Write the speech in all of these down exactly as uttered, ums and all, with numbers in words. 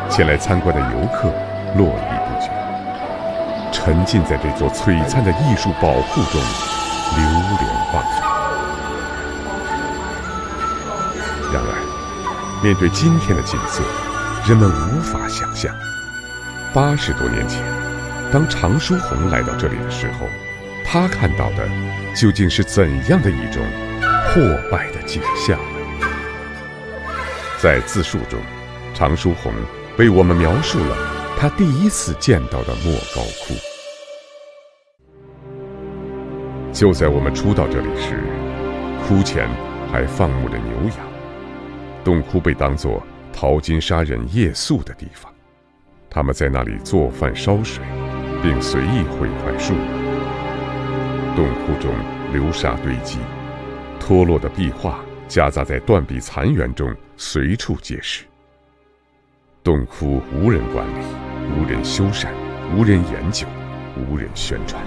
前来参观的游客络绎不绝，沉浸在这座璀璨的艺术宝库中，流连忘返。然而，面对今天的景色，人们无法想象，八十多年前，当常书鸿来到这里的时候，他看到的究竟是怎样的一种破败的景象呢？在自述中，常书鸿为我们描述了他第一次见到的莫高窟。就在我们初到这里时，窟前还放牧着牛羊，洞窟被当作淘金沙人夜宿的地方，他们在那里做饭烧水，并随意毁坏树木。洞窟中流沙堆积，脱落的壁画夹杂在断壁残垣中，随处皆是。洞窟无人管理，无人修缮，无人研究，无人宣传。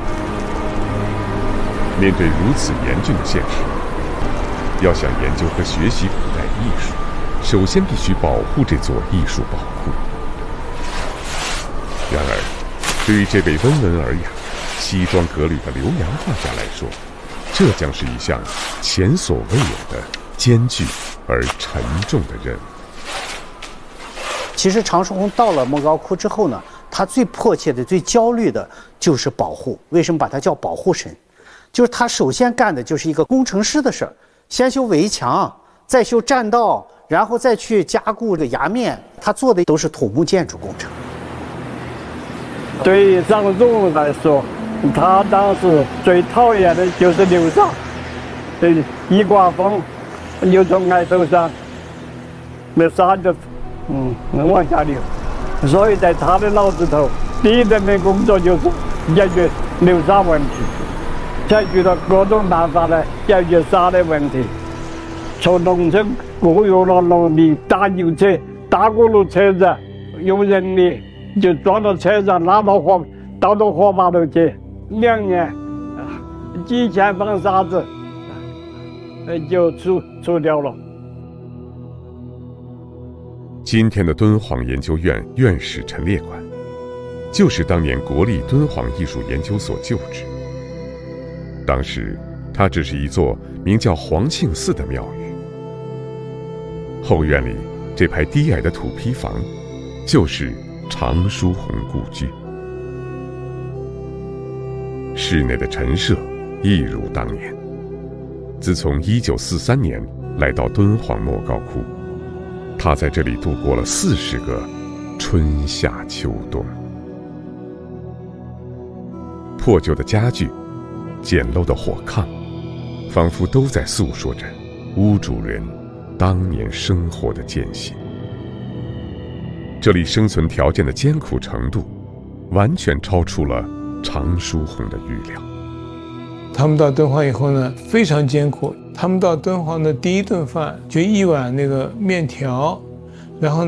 面对如此严峻的现实，要想研究和学习古代艺术，首先必须保护这座艺术宝库。然而，对于这位温文尔雅、西装革履的留洋画家来说，这将是一项前所未有的艰巨而沉重的任务。 其实常书鸿到了莫高窟之后呢，他最迫切的、最焦虑的就是保护。为什么把他叫保护神？就是他首先干的就是一个工程师的事儿，先修围墙，再修栈道，然后再去加固这个崖面。他做的都是土木建筑工程。 对于常书鸿来说，他当时最讨厌的就是流沙，对，一刮风就从崖头上那沙就嗯往下流，所以在他的脑子头，第一顿的工作就是解决流沙问题，采取了各种办法来解决沙的问题。从农村雇佣了农民大牛车、大轱辘车子，用人力就装到车上，拉到火，倒到火把头去。两年，几千方沙子，呃，就除除掉了。 今天的敦煌研究院院士陈列馆，就是当年国立敦煌艺术研究所旧址。当时，它只是一座名叫黄庆寺的庙宇。后院里这排低矮的土坯房，就是常书鸿故居。室内的陈设一如当年。自从一九四三年来到敦煌莫高窟，他在这里度过了四十个春夏秋冬。破旧的家具，简陋的火炕，仿佛都在诉说着屋主人当年生活的艰辛。这里生存条件的艰苦程度，完全超出了常书鸿的预料。 他们到敦煌以后呢，非常艰苦。他们到敦煌的第一顿饭就一碗那个面条，然后